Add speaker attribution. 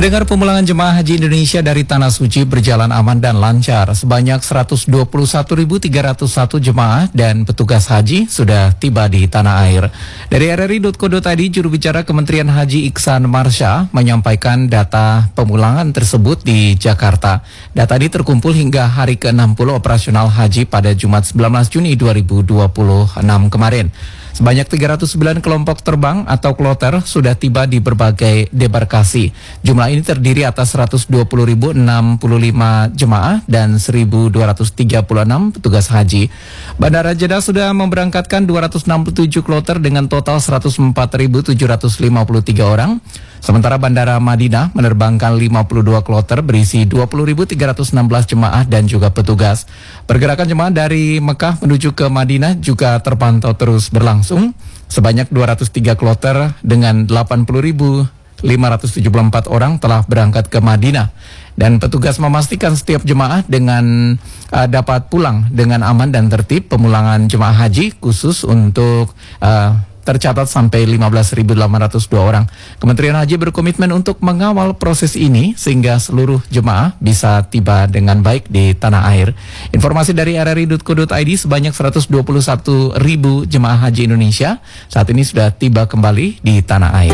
Speaker 1: Pendengar, pemulangan jemaah haji Indonesia dari Tanah Suci berjalan aman dan lancar. Sebanyak 121.301 jemaah dan petugas haji sudah tiba di tanah air. Dari rri.co.id, juru bicara Kementerian Haji Iksan Marsha menyampaikan data pemulangan tersebut di Jakarta. Data ini terkumpul hingga hari ke-60 operasional haji pada Jumat 19 Juni 2026 kemarin. Sebanyak 309 kelompok terbang atau kloter sudah tiba di berbagai debarkasi. Jumlah ini terdiri atas 120.065 jemaah dan 1.236 petugas haji. Bandara Jeddah sudah memberangkatkan 267 kloter dengan total 104.753 orang. Sementara Bandara Madinah menerbangkan 52 kloter berisi 20.316 jemaah dan juga petugas. Pergerakan jemaah dari Mekah menuju ke Madinah juga terpantau terus berlangsung. Sebanyak 203 kloter dengan 80.574 orang telah berangkat ke Madinah. Dan petugas memastikan setiap jemaah dengan dapat pulang dengan aman dan tertib. Pemulangan jemaah haji khusus untuk tercatat sampai 15.802 orang. Kementerian Haji berkomitmen untuk mengawal proses ini sehingga seluruh jemaah bisa tiba dengan baik di tanah air. Informasi dari rri.co.id, sebanyak 121.000 jemaah haji Indonesia saat ini sudah tiba kembali di tanah air.